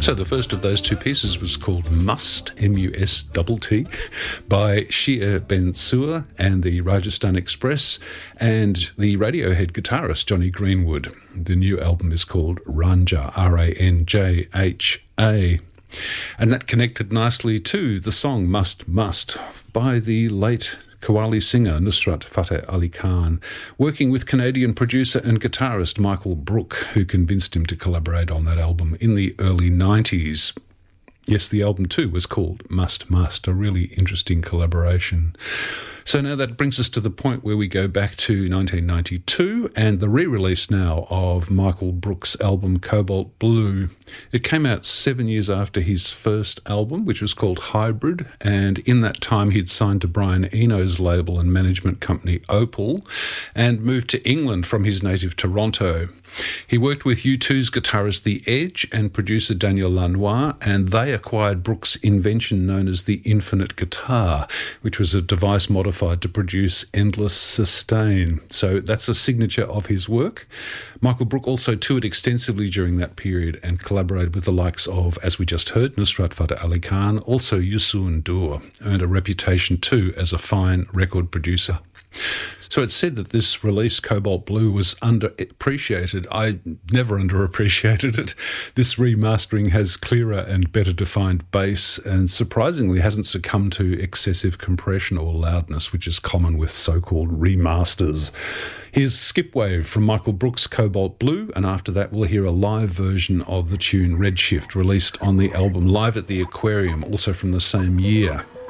So the first of those two pieces was called Must, M-U-S-T-T, by Shia Ben Suur and the Rajasthan Express and the Radiohead guitarist Johnny Greenwood. The new album is called Ranja, R-A-N-J-H-A. And that connected nicely to the song Must Must by the late Qawwali singer Nusrat Fateh Ali Khan, working with Canadian producer and guitarist Michael Brook, who convinced him to collaborate on that album in the early 90s. Yes, the album too was called Must Must, a really interesting collaboration. So now that brings us to the point where we go back to 1992 and the re-release now of Michael Brook's album Cobalt Blue. It came out 7 years after his first album, which was called Hybrid, and in that time he'd signed to Brian Eno's label and management company Opal and moved to England from his native Toronto. He worked with U2's guitarist The Edge and producer Daniel Lanois, and they acquired Brook's invention known as the Infinite Guitar, which was a device modified to produce endless sustain. So that's a signature of his work. Michael Brook also toured extensively during that period and collaborated with the likes of, as we just heard, Nusrat Fateh Ali Khan, also Youssou N'Dour, earned a reputation too as a fine record producer. So it's said that this release, Cobalt Blue, was underappreciated. I never underappreciated it. This remastering has clearer and better defined bass and surprisingly hasn't succumbed to excessive compression or loudness, which is common with so-called remasters. Here's Skipwave from Michael Brook's Cobalt Blue, and after that we'll hear a live version of the tune Redshift, released on the album Live at the Aquarium, also from the same year.